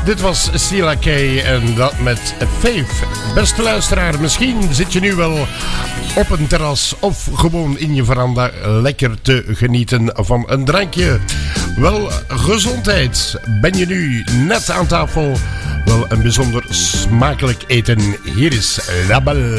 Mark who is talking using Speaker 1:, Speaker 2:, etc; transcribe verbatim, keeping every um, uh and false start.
Speaker 1: Dit was Sheila K. en dat met Faith. Beste luisteraar, misschien zit je nu wel op een terras of gewoon in je veranda lekker te genieten van een drankje. Wel, gezondheid. Ben je nu net aan tafel? Wel, een bijzonder smakelijk eten. Hier is La Belle.